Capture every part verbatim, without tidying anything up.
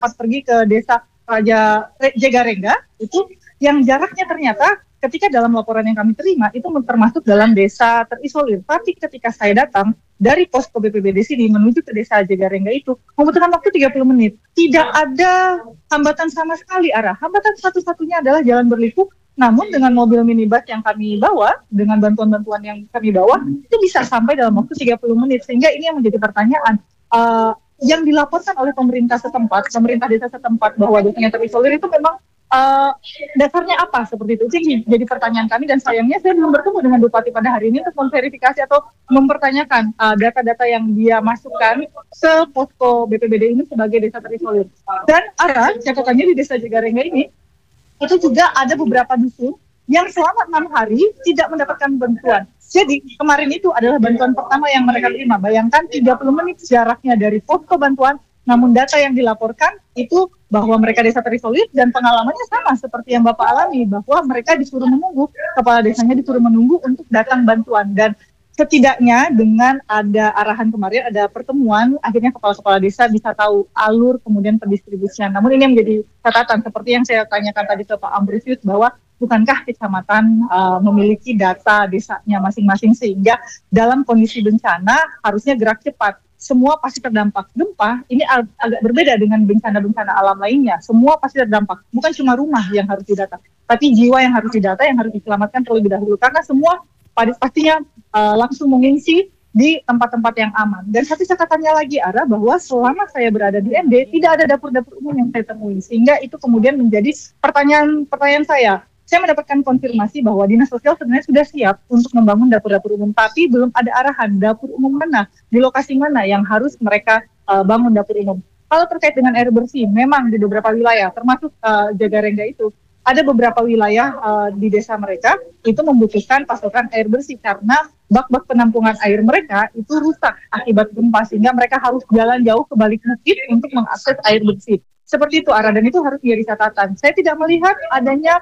pas pergi ke desa Raja Jagarengga, itu yang jaraknya ternyata ketika dalam laporan yang kami terima itu termasuk dalam desa terisolir. Tapi ketika saya datang dari posko B P B D sini menuju ke desa Jagarengga itu membutuhkan waktu tiga puluh menit. Tidak ada hambatan sama sekali arah. Hambatan satu-satunya adalah jalan berliku. Namun dengan mobil minibus yang kami bawa, dengan bantuan-bantuan yang kami bawa, itu bisa sampai dalam waktu tiga puluh menit. Sehingga ini yang menjadi pertanyaan. Uh, yang dilaporkan oleh pemerintah setempat, pemerintah desa setempat bahwa desanya terisolir itu memang Uh, dasarnya apa seperti itu? Jadi, jadi pertanyaan kami dan sayangnya saya belum bertemu dengan Bupati pada hari ini untuk memverifikasi atau mempertanyakan uh, data-data yang dia masukkan ke posko B P B D ini sebagai desa terisolir. Dan arah catatannya di desa Jagarengga ini itu juga ada beberapa dusun yang selama enam hari tidak mendapatkan bantuan. Jadi kemarin itu adalah bantuan pertama yang mereka terima. Bayangkan tiga puluh menit jaraknya dari posko bantuan. Namun data yang dilaporkan itu bahwa mereka desa terisolir dan pengalamannya sama seperti yang Bapak alami, bahwa mereka disuruh menunggu, kepala desanya disuruh menunggu untuk datang bantuan. Dan setidaknya dengan ada arahan kemarin, ada pertemuan, akhirnya kepala-kepala desa bisa tahu alur kemudian pendistribusian. Namun ini yang menjadi catatan, seperti yang saya tanyakan tadi ke Pak Ambrosius, bahwa bukankah kecamatan uh, memiliki data desanya masing-masing sehingga dalam kondisi bencana harusnya gerak cepat. Semua pasti terdampak. Gempa ini ag- agak berbeda dengan bencana-bencana alam lainnya. Semua pasti terdampak. Bukan cuma rumah yang harus didata, tapi jiwa yang harus didata, yang harus diselamatkan terlebih dahulu. Karena semua pastinya uh, langsung mengungsi di tempat-tempat yang aman. Dan satu catatannya lagi Ara, bahwa selama saya berada di M D tidak ada dapur-dapur umum yang saya temui. Sehingga itu kemudian menjadi pertanyaan-pertanyaan saya. Saya mendapatkan konfirmasi bahwa Dinas Sosial sebenarnya sudah siap untuk membangun dapur-dapur umum, tapi belum ada arahan dapur umum mana, di lokasi mana yang harus mereka uh, bangun dapur umum. Kalau terkait dengan air bersih, memang di beberapa wilayah, termasuk uh, Jagarengga itu, ada beberapa wilayah uh, di desa mereka itu membutuhkan pasokan air bersih karena bak-bak penampungan air mereka itu rusak akibat gempa, sehingga mereka harus jalan jauh ke balik bukit untuk mengakses air bersih. Seperti itu Ara, dan itu harus menjadi catatan. Saya tidak melihat adanya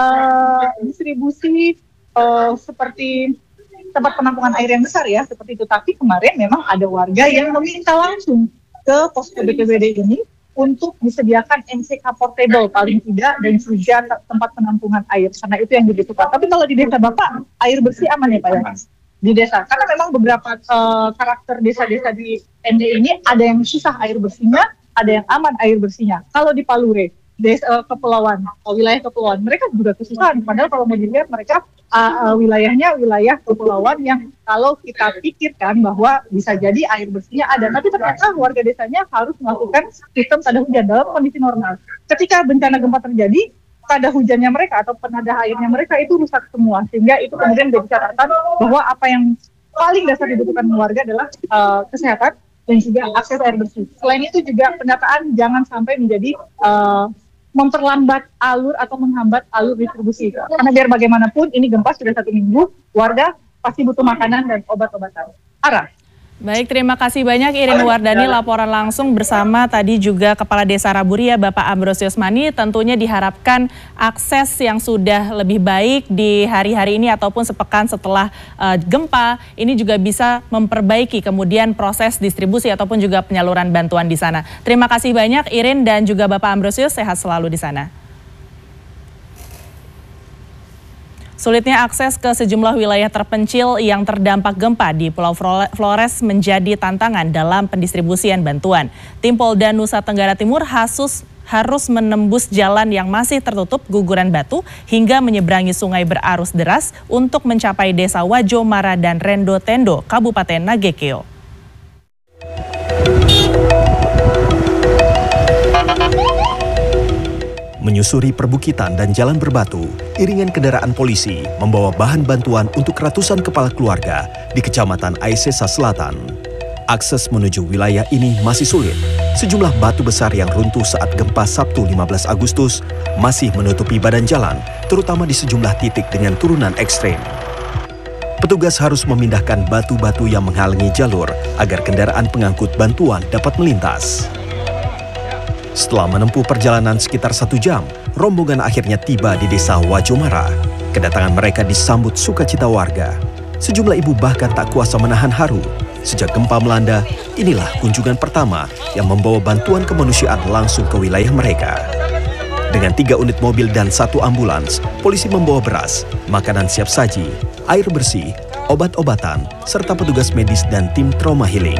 uh, distribusi uh, seperti tempat penampungan air yang besar ya, seperti itu. Tapi kemarin memang ada warga yang meminta langsung ke posko B P B D ini untuk disediakan M C K portable paling tidak dan juga tempat penampungan air, karena itu yang dibutuhkan. Tapi kalau di desa Bapak, air bersih aman ya Pak ya? Di desa, karena memang beberapa uh, karakter desa-desa di N D ini ada yang susah air bersihnya, ada yang aman air bersihnya. Kalau di Palure, desa uh, kepulauan, uh, wilayah kepulauan, mereka juga kesusahan. Padahal kalau mau dilihat mereka uh, uh, wilayahnya wilayah kepulauan yang kalau kita pikirkan bahwa bisa jadi air bersihnya ada, tapi ternyata warga desanya harus melakukan sistem tada hujan dalam kondisi normal. Ketika bencana gempa terjadi, pada hujannya mereka atau penada airnya mereka itu rusak semua, sehingga itu kemudian menjadi catatan bahwa apa yang paling dasar dibutuhkan warga adalah uh, kesehatan dan juga akses air bersih. Selain itu juga pendataan jangan sampai menjadi uh, memperlambat alur atau menghambat alur distribusi. Karena biar bagaimanapun ini gempa sudah satu minggu, warga pasti butuh makanan dan obat-obatan. Ara. Baik, terima kasih banyak Irin Wardani laporan langsung bersama tadi juga Kepala Desa Raburia Bapak Ambrosius Mani. Tentunya diharapkan akses yang sudah lebih baik di hari-hari ini ataupun sepekan setelah uh, gempa ini juga bisa memperbaiki kemudian proses distribusi ataupun juga penyaluran bantuan di sana. Terima kasih banyak Irin dan juga Bapak Ambrosius, sehat selalu di sana. Sulitnya akses ke sejumlah wilayah terpencil yang terdampak gempa di Pulau Flores menjadi tantangan dalam pendistribusian bantuan. Tim Polda Nusa Tenggara Timur Hasus harus menembus jalan yang masih tertutup guguran batu hingga menyeberangi sungai berarus deras untuk mencapai Desa Wajomara dan Rendo Tendo, Kabupaten Nagekeo. Menyusuri perbukitan dan jalan berbatu, iringan kendaraan polisi membawa bahan bantuan untuk ratusan kepala keluarga di Kecamatan Aisesa Selatan. Akses menuju wilayah ini masih sulit. Sejumlah batu besar yang runtuh saat gempa Sabtu lima belas Agustus masih menutupi badan jalan, terutama di sejumlah titik dengan turunan ekstrem. Petugas harus memindahkan batu-batu yang menghalangi jalur agar kendaraan pengangkut bantuan dapat melintas. Setelah menempuh perjalanan sekitar satu jam, rombongan akhirnya tiba di Desa Wajomara. Kedatangan mereka disambut sukacita warga. Sejumlah ibu bahkan tak kuasa menahan haru. Sejak gempa melanda, inilah kunjungan pertama yang membawa bantuan kemanusiaan langsung ke wilayah mereka. Dengan tiga unit mobil dan satu ambulans, polisi membawa beras, makanan siap saji, air bersih, obat-obatan, serta petugas medis dan tim trauma healing.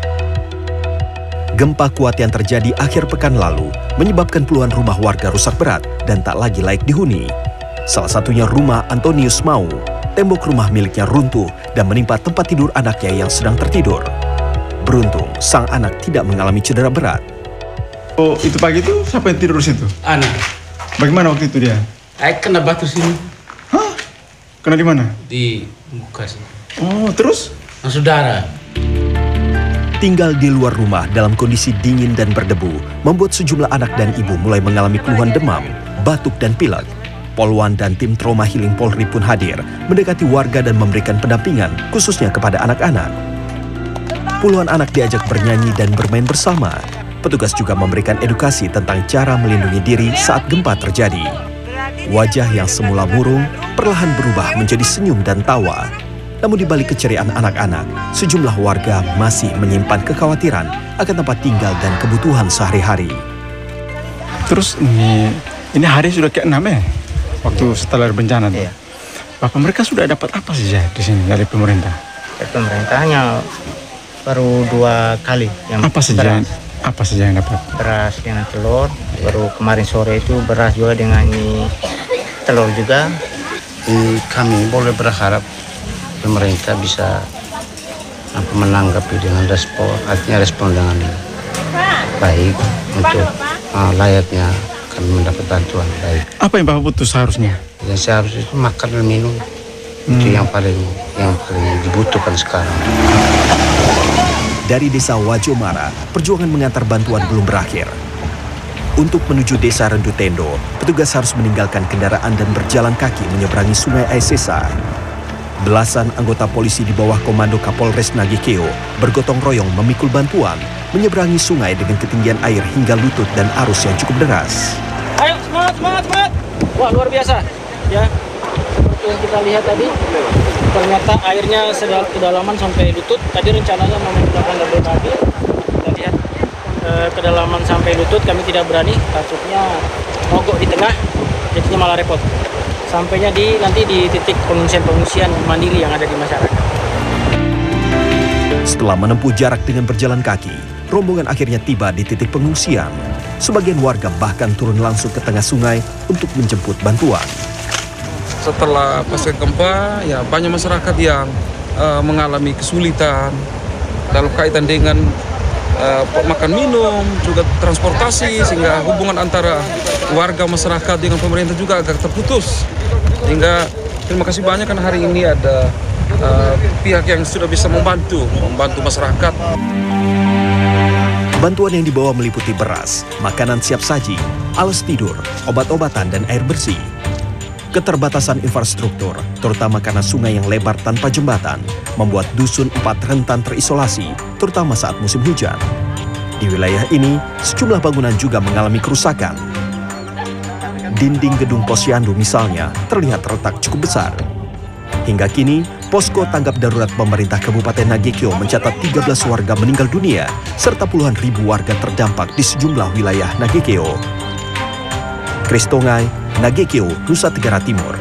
Gempa kuat yang terjadi akhir pekan lalu menyebabkan puluhan rumah warga rusak berat dan tak lagi layak dihuni. Salah satunya rumah Antonius Mau. Tembok rumah miliknya runtuh dan menimpa tempat tidur anaknya yang sedang tertidur. Beruntung, sang anak tidak mengalami cedera berat. Oh, itu pagi itu siapa yang tidur di situ? Anak. Bagaimana waktu itu dia? Saya kena batu sini. Hah? Kena di mana? Di muka sini. Oh, terus? Nah, saudara. Tinggal di luar rumah dalam kondisi dingin dan berdebu membuat sejumlah anak dan ibu mulai mengalami keluhan demam, batuk dan pilek. Polwan dan tim trauma healing Polri pun hadir, mendekati warga dan memberikan pendampingan, khususnya kepada anak-anak. Puluhan anak diajak bernyanyi dan bermain bersama. Petugas juga memberikan edukasi tentang cara melindungi diri saat gempa terjadi. Wajah yang semula murung perlahan berubah menjadi senyum dan tawa. Namun di balik keceriaan anak-anak, sejumlah warga masih menyimpan kekhawatiran akan tempat tinggal dan kebutuhan sehari-hari. Terus ini, ini hari sudah ke enam ya? Waktu setelah bencana tuh. Iya. Bapak mereka sudah dapat apa saja di sini dari pemerintah? Dari pemerintahnya baru dua kali yang Apa saja? beras, Apa saja yang dapat? beras dengan telur. Baru kemarin sore itu beras juga dengan mie telur juga. Ini kami boleh berharap pemerintah bisa apa, menanggapi dengan respon, artinya respon dengan baik untuk uh, layaknya kami mendapat bantuan baik. Apa yang Bapak butuh seharusnya? Dan seharusnya itu makan dan minum Hmm. itu yang paling yang paling dibutuhkan sekarang. Dari desa Wajomara, perjuangan mengantar bantuan belum berakhir. Untuk menuju desa Rendutendo, petugas harus meninggalkan kendaraan dan berjalan kaki menyeberangi sungai Aisesa. Belasan anggota polisi di bawah komando Kapolres Nagekeo bergotong royong memikul bantuan, menyeberangi sungai dengan ketinggian air hingga lutut dan arus yang cukup deras. Ayo semangat, semangat, semangat. Wah, luar biasa. Ya, seperti yang kita lihat tadi, ternyata airnya sedal kedalaman sampai lutut. Tadi rencananya mau menggunakan double buggy. Kita lihat eh, kedalaman sampai lutut, kami tidak berani. Takutnya mogok di tengah, jadinya malah repot. Sampainya di nanti di titik pengungsian-pengungsian mandiri yang ada di masyarakat. Setelah menempuh jarak dengan berjalan kaki, rombongan akhirnya tiba di titik pengungsian. Sebagian warga bahkan turun langsung ke tengah sungai untuk menjemput bantuan. Setelah pasca gempa, ya banyak masyarakat yang uh, mengalami kesulitan dalam kaitan dengan uh, makan minum, juga transportasi, sehingga hubungan antara warga masyarakat dengan pemerintah juga agak terputus. Hingga terima kasih banyak karena hari ini ada uh, pihak yang sudah bisa membantu, membantu masyarakat. Bantuan yang dibawa meliputi beras, makanan siap saji, alas tidur, obat-obatan, dan air bersih. Keterbatasan infrastruktur, terutama karena sungai yang lebar tanpa jembatan, membuat dusun empat rentan terisolasi, terutama saat musim hujan. Di wilayah ini, sejumlah bangunan juga mengalami kerusakan. Dinding gedung posyandu misalnya terlihat retak cukup besar. Hingga kini, posko tanggap darurat pemerintah Kabupaten Nagekeo mencatat tiga belas warga meninggal dunia, serta puluhan ribu warga terdampak di sejumlah wilayah Nagekeo. Kristongai, Nagekeo, Nusa Tenggara Timur.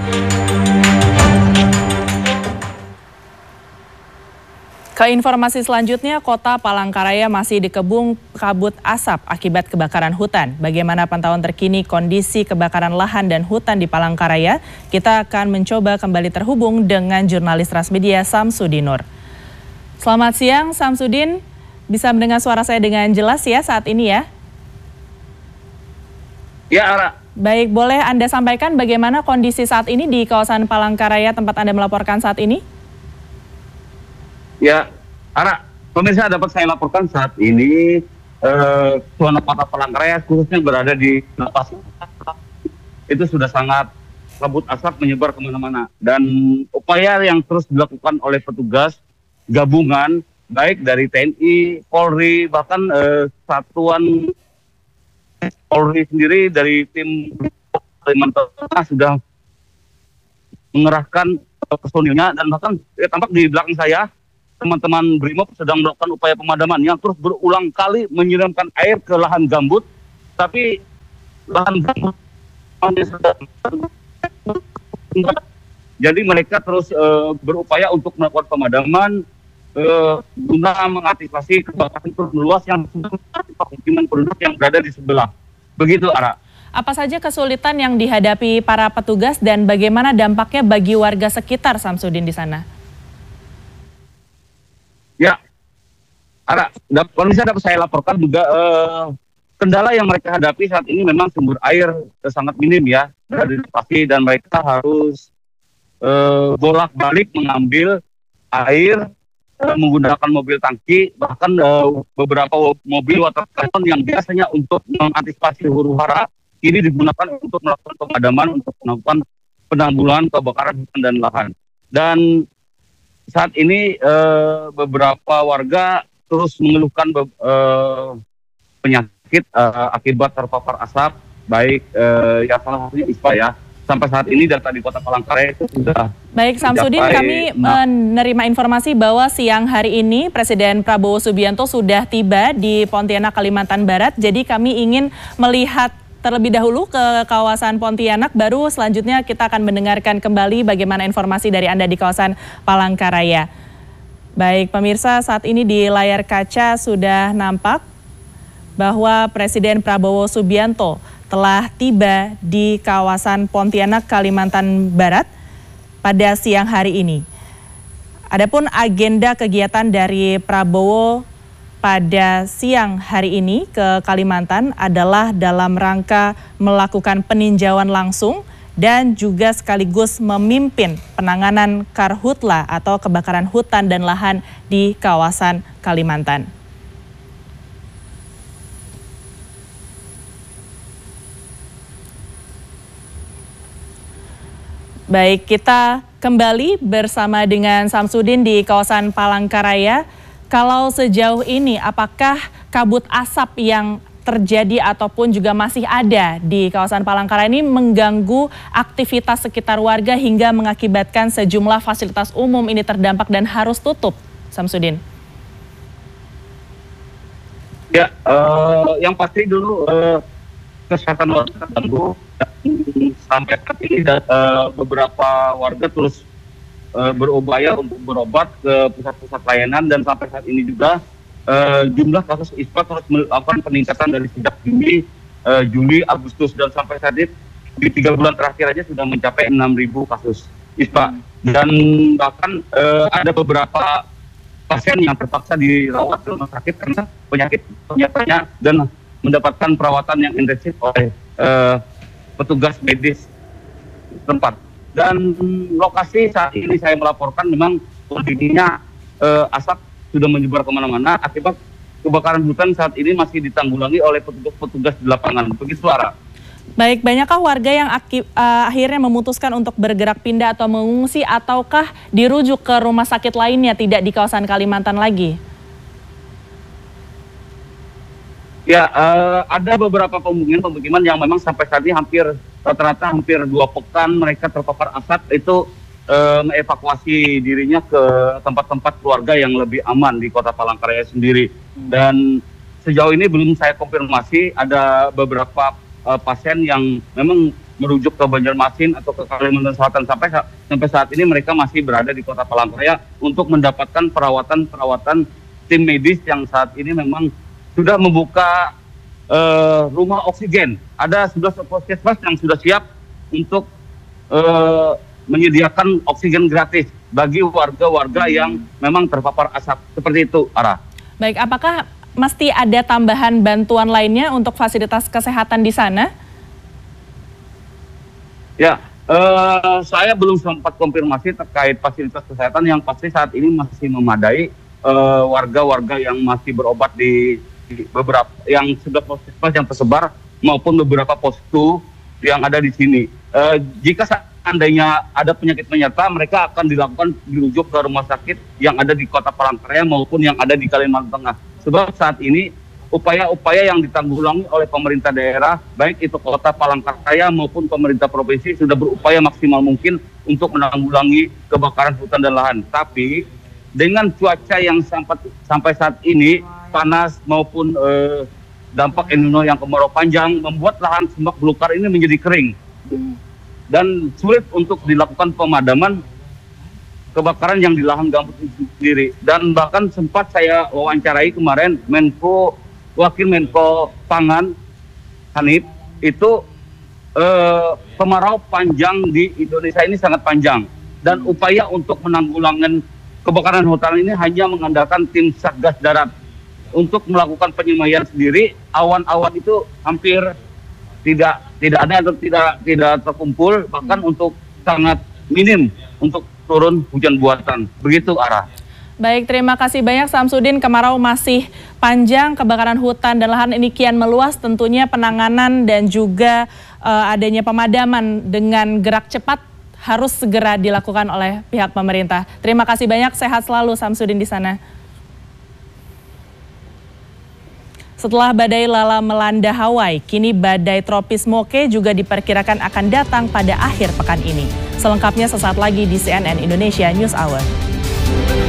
Ke informasi selanjutnya, Kota Palangkaraya masih dikebung kabut asap akibat kebakaran hutan. Bagaimana pantauan terkini kondisi kebakaran lahan dan hutan di Palangkaraya? Kita akan mencoba kembali terhubung dengan jurnalis Transmedia Samsudin Nur. Selamat siang Samsudin, bisa mendengar suara saya dengan jelas ya saat ini ya? Ya, Ara. Baik, boleh Anda sampaikan bagaimana kondisi saat ini di kawasan Palangkaraya tempat Anda melaporkan saat ini? Ya, Ara, pemirsa dapat saya laporkan saat ini eh, zona Kota Palangkaraya khususnya berada di lapas itu sudah sangat kabut asap menyebar kemana-mana, dan upaya yang terus dilakukan oleh petugas gabungan baik dari T N I, Polri, bahkan eh, satuan Polri sendiri dari tim Kalimantan Tengah sudah mengerahkan personilnya, dan bahkan ya, tampak di belakang saya teman-teman Brimob sedang melakukan upaya pemadaman yang terus berulang kali menyiramkan air ke lahan gambut, tapi lahan gambut jadi mereka terus uh, berupaya untuk melakukan pemadaman uh, guna mengantisipasi kebakaran terus meluas yang sudah pemukiman penduduk yang berada di sebelah. Begitu, Ara. Apa saja kesulitan yang dihadapi para petugas dan bagaimana dampaknya bagi warga sekitar, Samsudin, di sana? Ya, Ara, kalau misalnya dapat saya laporkan juga uh, kendala yang mereka hadapi saat ini memang sumber air uh, sangat minim ya dari lokasi, dan mereka harus uh, bolak-balik mengambil air uh, menggunakan mobil tangki, bahkan uh, beberapa mobil water cannon yang biasanya untuk mengantisipasi huru-hara ini digunakan untuk melakukan pemadaman, untuk melakukan penanggulangan kebakaran hutan dan lahan. Dan saat ini eh, beberapa warga terus mengeluhkan eh, penyakit eh, akibat terpapar asap, baik eh, ya salah satunya ispa ya. Sampai saat ini data di Kota Palangkaraya itu sudah. Baik, Samsudin, kami nah. menerima informasi bahwa siang hari ini Presiden Prabowo Subianto sudah tiba di Pontianak, Kalimantan Barat. Jadi kami ingin melihat terlebih dahulu ke kawasan Pontianak, baru selanjutnya kita akan mendengarkan kembali bagaimana informasi dari Anda di kawasan Palangkaraya. Baik pemirsa, saat ini di layar kaca sudah nampak bahwa Presiden Prabowo Subianto telah tiba di kawasan Pontianak, Kalimantan Barat pada siang hari ini. Adapun agenda kegiatan dari Prabowo pada siang hari ini ke Kalimantan adalah dalam rangka melakukan peninjauan langsung dan juga sekaligus memimpin penanganan karhutla atau kebakaran hutan dan lahan di kawasan Kalimantan. Baik, kita kembali bersama dengan Samsudin di kawasan Palangkaraya. Kalau sejauh ini, apakah kabut asap yang terjadi ataupun juga masih ada di kawasan Palangkaraya ini mengganggu aktivitas sekitar warga hingga mengakibatkan sejumlah fasilitas umum ini terdampak dan harus tutup, Samsudin? Ya, uh, yang pasti dulu uh, kesehatan warga terganggu. Sampai saat ini uh, beberapa warga terus Uh, berupaya untuk berobat ke pusat-pusat layanan, dan sampai saat ini juga uh, jumlah kasus ispa terus melakukan peningkatan dari sejak Juli, uh, Juli, Agustus, dan sampai saat ini di tiga bulan terakhir aja sudah mencapai enam ribu kasus ispa. Dan bahkan uh, ada beberapa pasien yang terpaksa dirawat di rumah sakit karena penyakit penyakitnya dan mendapatkan perawatan yang intensif oleh uh, petugas medis tempat. Dan lokasi saat ini saya melaporkan memang kondisinya eh, asap sudah menyebar kemana-mana akibat kebakaran hutan saat ini masih ditanggulangi oleh petugas-petugas di lapangan. Begitu, Ara. Baik, banyakkah warga yang akif, uh, akhirnya memutuskan untuk bergerak pindah atau mengungsi, ataukah dirujuk ke rumah sakit lainnya tidak di kawasan Kalimantan lagi? Ya, uh, ada beberapa pemukiman-pemukiman yang memang sampai saat ini hampir rata-rata hampir dua pekan mereka terpapar asap, itu uh, mengevakuasi dirinya ke tempat-tempat keluarga yang lebih aman di Kota Palangkaraya sendiri. Dan sejauh ini belum saya konfirmasi ada beberapa uh, pasien yang memang merujuk ke Banjarmasin atau ke Kalimantan Selatan. Sampai sampai saat ini mereka masih berada di Kota Palangkaraya untuk mendapatkan perawatan-perawatan tim medis yang saat ini memang sudah membuka uh, rumah oksigen. Ada sebelas puskesmas yang sudah siap untuk uh, menyediakan oksigen gratis bagi warga-warga yang memang terpapar asap. Seperti itu, Ara. Baik, apakah mesti ada tambahan bantuan lainnya untuk fasilitas kesehatan di sana? Ya, uh, saya belum sempat konfirmasi terkait fasilitas kesehatan. Yang pasti saat ini masih memadai warga-warga uh, yang masih berobat di beberapa yang sudah puskesmas yang tersebar maupun beberapa posko yang ada di sini. Uh, jika seandainya ada penyakit penyerta, mereka akan dilakukan dirujuk ke rumah sakit yang ada di Kota Palangkaraya maupun yang ada di Kalimantan Tengah. Sebab saat ini upaya-upaya yang ditanggulangi oleh pemerintah daerah, baik itu Kota Palangkaraya maupun pemerintah provinsi, sudah berupaya maksimal mungkin untuk menanggulangi kebakaran hutan dan lahan. Tapi dengan cuaca yang sampai sampai saat ini panas maupun eh, dampak El Nino yang kemarau panjang membuat lahan semak belukar ini menjadi kering dan sulit untuk dilakukan pemadaman kebakaran yang di lahan gambut itu sendiri. Dan bahkan sempat saya wawancarai kemarin Menko Wakil Menko Pangan Hanif itu eh, kemarau panjang di Indonesia ini sangat panjang dan upaya untuk menanggulangi kebakaran hutan ini hanya mengandalkan tim Satgas Darat untuk melakukan penyemaian sendiri. Awan-awan itu hampir tidak tidak ada atau tidak tidak terkumpul, bahkan untuk sangat minim untuk turun hujan buatan. Begitu arah. Baik, terima kasih banyak Samsudin. Kemarau masih panjang, kebakaran hutan dan lahan ini kian meluas. Tentunya penanganan dan juga uh, adanya pemadaman dengan gerak cepat harus segera dilakukan oleh pihak pemerintah. Terima kasih banyak, sehat selalu Samsudin di sana. Setelah badai Lala melanda Hawaii, kini badai tropis Moke juga diperkirakan akan datang pada akhir pekan ini. Selengkapnya sesaat lagi di C N N Indonesia News Hour.